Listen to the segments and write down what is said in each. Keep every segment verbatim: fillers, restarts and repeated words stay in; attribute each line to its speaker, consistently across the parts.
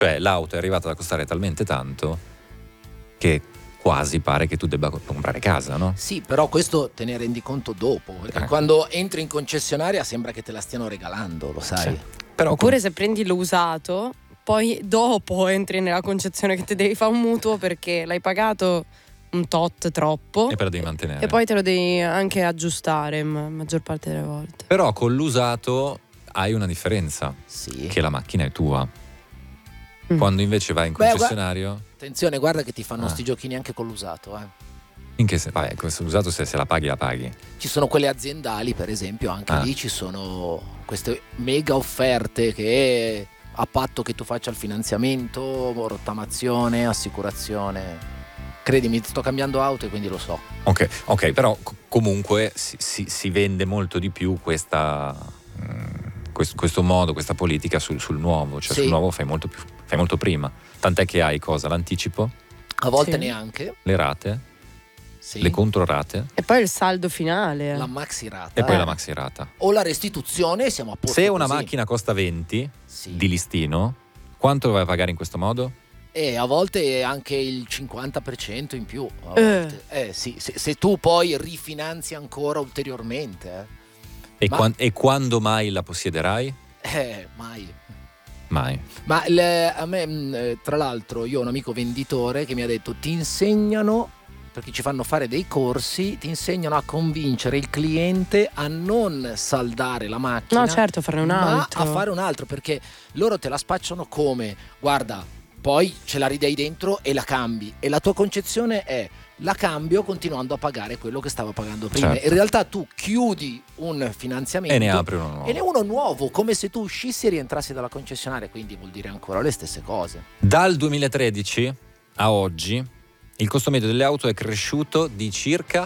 Speaker 1: Cioè l'auto è arrivata a costare talmente tanto che quasi pare che tu debba comprare casa, no?
Speaker 2: Sì, però questo te ne rendi conto dopo, perché
Speaker 1: Eh.
Speaker 2: quando entri in concessionaria sembra che te la stiano regalando, lo sai.
Speaker 1: Sì. Però
Speaker 3: Oppure se prendi l'usato, poi dopo entri nella concezione che ti devi fare un mutuo perché l'hai pagato un tot troppo
Speaker 1: e però devi mantenere.
Speaker 3: e poi te lo devi anche aggiustare ma maggior parte delle volte.
Speaker 1: Però con l'usato hai una differenza,
Speaker 2: Sì.
Speaker 1: che la macchina è tua.
Speaker 3: Mm.
Speaker 1: Quando invece vai in
Speaker 2: Beh,
Speaker 1: concessionario,
Speaker 2: Attenzione, guarda che ti fanno
Speaker 1: Ah.
Speaker 2: sti giochini anche con l'usato, eh.
Speaker 1: in che se, vabbè, questo usato se, se la paghi la paghi.
Speaker 2: Ci sono quelle aziendali, per esempio, anche
Speaker 1: Ah.
Speaker 2: lì ci sono queste mega offerte che a patto che tu faccia il finanziamento, rottamazione, assicurazione. Credimi, sto cambiando auto e quindi lo so.
Speaker 1: Ok, ok, però co- comunque si, si, si vende molto di più questa, mm, questo, questo modo, questa politica sul, sul nuovo, cioè
Speaker 2: Sì.
Speaker 1: sul nuovo fai molto, più, fai molto prima. Tant'è che hai cosa? L'anticipo,
Speaker 2: A volte
Speaker 3: Sì.
Speaker 2: neanche.
Speaker 1: le rate,
Speaker 2: Sì.
Speaker 1: le controrate
Speaker 3: E poi il saldo finale.
Speaker 2: La maxi rata.
Speaker 1: e poi
Speaker 3: Eh.
Speaker 1: la maxi rata.
Speaker 2: O la restituzione, siamo a posto
Speaker 1: Se una
Speaker 2: così.
Speaker 1: macchina costa venti
Speaker 2: Sì.
Speaker 1: di listino, quanto lo vai a pagare in questo modo?
Speaker 2: E a volte anche il cinquanta per cento in più. A
Speaker 3: Eh.
Speaker 2: volte. Eh, sì, se, se tu poi rifinanzi ancora ulteriormente. Eh,
Speaker 1: E,
Speaker 2: Ma-
Speaker 1: quan- e quando mai la possiederai?
Speaker 2: eh mai.
Speaker 1: Mai.
Speaker 2: Ma il- a me, mh, eh, tra l'altro, io ho un amico venditore che mi ha detto: ti insegnano, perché ci fanno fare dei corsi, ti insegnano a convincere il cliente a non saldare la macchina.
Speaker 3: No, certo, farne un
Speaker 2: ma
Speaker 3: altro.
Speaker 2: a fare un altro, perché loro te la spacciano come: guarda, poi ce la ridei dentro e la cambi. E la tua concezione è: la cambio continuando a pagare quello che stavo pagando prima.
Speaker 1: Certo.
Speaker 2: In realtà tu chiudi un finanziamento
Speaker 1: E ne apri uno nuovo.
Speaker 2: e ne uno nuovo, come se tu uscissi e rientrassi dalla concessionaria, quindi vuol dire ancora le stesse cose.
Speaker 1: Dal duemilatredici a oggi il costo medio delle auto è cresciuto di circa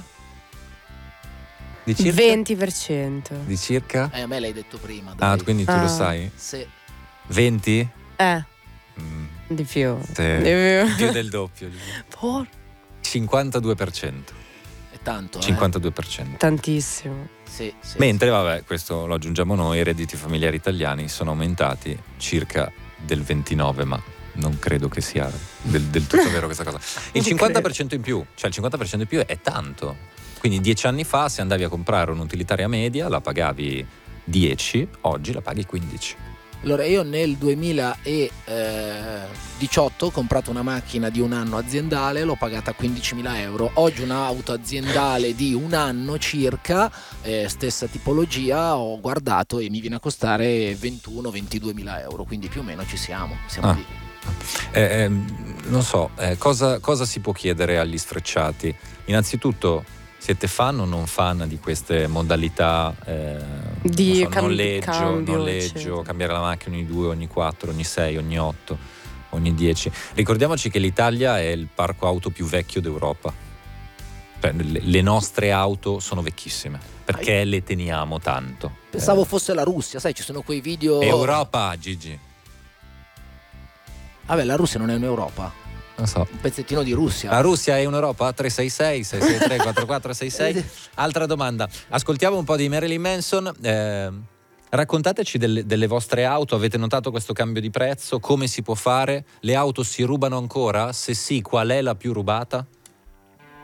Speaker 1: di circa
Speaker 3: venti per cento.
Speaker 1: di circa
Speaker 2: Eh, a me l'hai detto prima.
Speaker 1: ah
Speaker 2: Dai.
Speaker 1: quindi tu
Speaker 3: Ah.
Speaker 1: lo sai
Speaker 2: Se-
Speaker 1: venti
Speaker 3: Eh,
Speaker 1: Mm,
Speaker 3: di più.
Speaker 1: sì.
Speaker 3: Di più.
Speaker 1: più del doppio
Speaker 3: Por-
Speaker 1: cinquantadue per cento
Speaker 2: è tanto, eh.
Speaker 1: cinquantadue per cento
Speaker 3: Tantissimo.
Speaker 2: Sì, sì,
Speaker 1: mentre vabbè questo lo aggiungiamo noi, i redditi familiari italiani sono aumentati circa del ventinove, ma non credo che sia del, del tutto vero questa cosa. Il
Speaker 3: Non
Speaker 1: cinquanta per cento in più, cioè il cinquanta per cento in più è tanto. Quindi dieci anni fa se andavi a comprare un'utilitaria media la pagavi dieci, oggi la paghi quindici.
Speaker 2: Allora, io nel duemiladiciotto ho comprato una macchina di un anno aziendale, l'ho pagata quindicimila euro. Oggi un'auto aziendale di un anno circa, eh, stessa tipologia, ho guardato e mi viene a costare ventuno ventiduemila euro, quindi più o meno ci siamo, siamo
Speaker 1: Ah.
Speaker 2: lì.
Speaker 1: Eh, eh, non so, eh, cosa, cosa si può chiedere agli sfrecciati? Innanzitutto, siete fan o non fan di queste modalità eh,
Speaker 3: Di
Speaker 1: non so,
Speaker 3: cam-
Speaker 1: noleggio,
Speaker 3: cambio,
Speaker 1: noleggio,
Speaker 3: eccetera.
Speaker 1: cambiare la macchina ogni due, ogni quattro, ogni sei, ogni otto, ogni dieci? Ricordiamoci che l'Italia è il parco auto più vecchio d'Europa. Cioè, le, le nostre auto sono vecchissime perché le teniamo tanto.
Speaker 2: Pensavo
Speaker 1: Eh,
Speaker 2: fosse la Russia, sai, ci sono quei video...
Speaker 1: Europa, Gigi.
Speaker 2: Vabbè, la Russia non è un'Europa,
Speaker 1: Non so.
Speaker 2: un pezzettino di Russia.
Speaker 1: La Russia è in Europa? tre sei sei sei sei tre quattro quattro sei sei. Altra domanda. Ascoltiamo un po' di Marilyn Manson. Eh, raccontateci delle, delle vostre auto. Avete notato questo cambio di prezzo? Come si può fare? Le auto si rubano ancora? Se sì, qual è la più rubata?